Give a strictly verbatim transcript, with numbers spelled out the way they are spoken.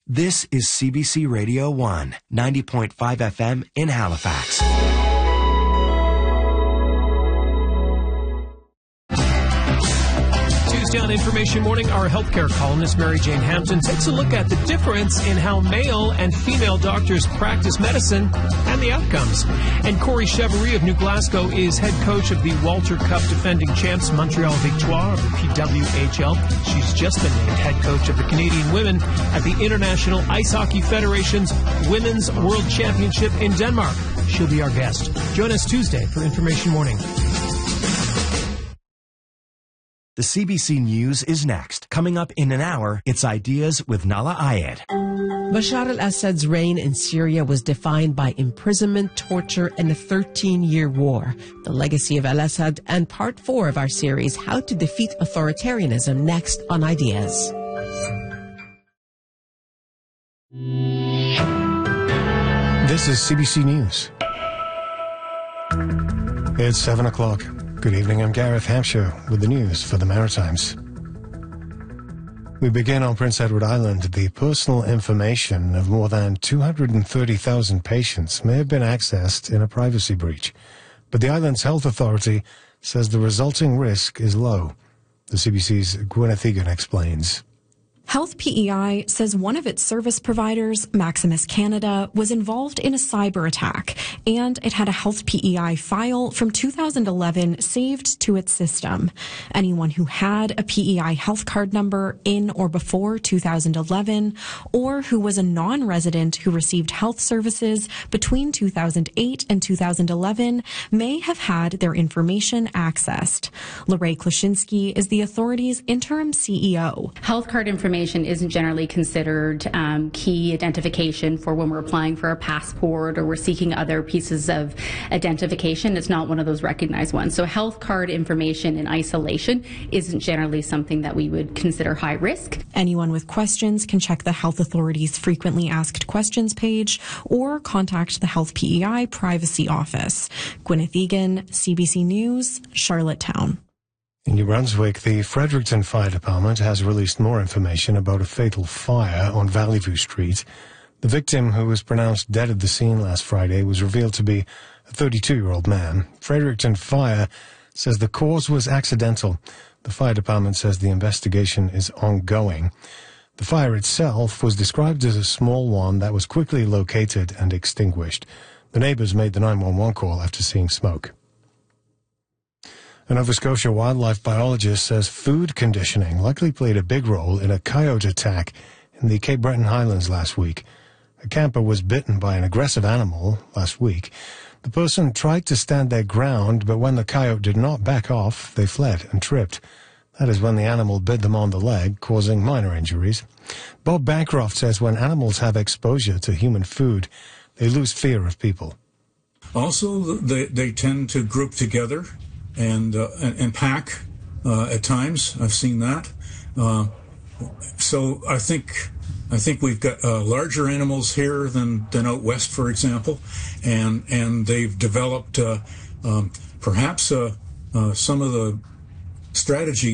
This is C B C Radio one, ninety point five F M in Halifax. Tuesday on Information Morning, our healthcare columnist Mary Jane Hampton takes a look at the difference in how male and female doctors practice medicine and the outcomes. And Corey Chevrier of New Glasgow is head coach of the Walter Cup defending champs Montreal Victoire of the P W H L. She's just been named head coach of the Canadian women at the International Ice Hockey Federation's Women's World Championship in Denmark. She'll be our guest. Join us Tuesday for Information Morning. The C B C News is next. Coming up in an hour, it's Ideas with Nala Ayed. Bashar al-Assad's reign in Syria was defined by imprisonment, torture, and a thirteen-year war. The legacy of al-Assad and part four of our series, How to Defeat Authoritarianism, next on Ideas. This is C B C News. It's seven o'clock. Good evening, I'm Gareth Hampshire with the news for the Maritimes. We begin on Prince Edward Island. The personal information of more than two hundred thirty thousand patients may have been accessed in a privacy breach, but the island's health authority says the resulting risk is low. The C B C's Gwyneth Egan explains. Health P E I says one of its service providers, Maximus Canada, was involved in a cyber attack, and it had a Health P E I file from two thousand eleven saved to its system. Anyone who had a P E I health card number in or before two thousand eleven, or who was a non-resident who received health services between two thousand eight and two thousand eleven, may have had their information accessed. Lorraine Klashinsky is the authority's interim C E O. Health card information isn't generally considered um, key identification for when we're applying for a passport or we're seeking other pieces of identification. It's not one of those recognized ones. So health card information in isolation isn't generally something that we would consider high risk. Anyone with questions can check the Health Authority's Frequently Asked Questions page or contact the Health P E I Privacy Office. Gwyneth Egan, C B C News, Charlottetown. In New Brunswick, the Fredericton Fire Department has released more information about a fatal fire on Valley View Street. The victim, who was pronounced dead at the scene last Friday, was revealed to be a thirty-two-year-old man. Fredericton Fire says the cause was accidental. The fire department says the investigation is ongoing. The fire itself was described as a small one that was quickly located and extinguished. The neighbors made the nine one one call after seeing smoke. A Nova Scotia wildlife biologist says food conditioning likely played a big role in a coyote attack in the Cape Breton Highlands last week. A camper was bitten by an aggressive animal last week. The person tried to stand their ground, but when the coyote did not back off, they fled and tripped. That is when the animal bit them on the leg, causing minor injuries. Bob Bancroft says when animals have exposure to human food, they lose fear of people. Also, they, they tend to group together and uh, and, and pack uh, at times. I've seen that. Uh, so I think I think we've got uh, larger animals here than, than out west, for example, and and they've developed uh, um, perhaps uh, uh, some of the strategy